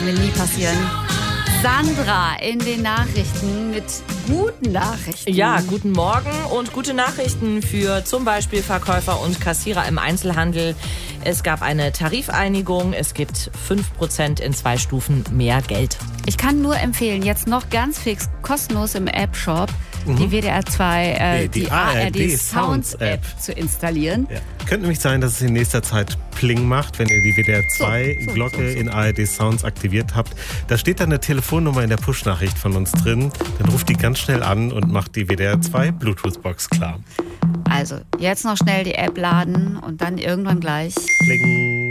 mir nie passieren. Sandra in den Nachrichten mit guten Nachrichten. Ja, guten Morgen und gute Nachrichten für zum Beispiel Verkäufer und Kassierer im Einzelhandel. Es gab eine Tarifeinigung, es gibt 5% in 2 Stufen mehr Geld. Ich kann nur empfehlen, jetzt noch ganz fix kostenlos im App-Shop die WDR 2, die ARD Sounds App zu installieren. Ja. Könnte nämlich sein, dass es in nächster Zeit Pling macht, wenn ihr die WDR 2 Glocke in ARD Sounds aktiviert habt. Da steht dann eine Telefonnummer in der Push-Nachricht von uns drin. Dann ruft die ganz schnell an und macht die WDR 2 Bluetooth-Box klar. Also jetzt noch schnell die App laden und dann irgendwann gleich... Pling.